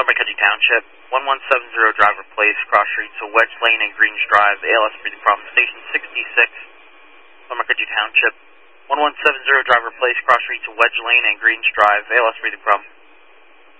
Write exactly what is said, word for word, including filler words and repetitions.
Thornbury Township, one one seven zero Driver Place, cross street to Wedge Lane and Greens Drive, A L S breathing problem, station sixty-six, Thornbury Township, one one seven zero Driver Place, cross street to Wedge Lane and Greens Drive, A L S breathing problem.